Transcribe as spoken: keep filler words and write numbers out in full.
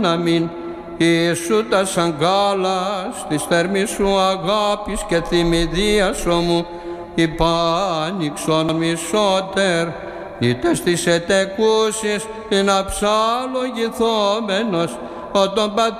να μην Ιησού τα σαγκάλας της θερμής σου αγάπης και θυμηδίας μου υπάνοιξον μισότερ είτε στις ετεκούσεις είναι αψάλογηθόμενος ο τον πατέρα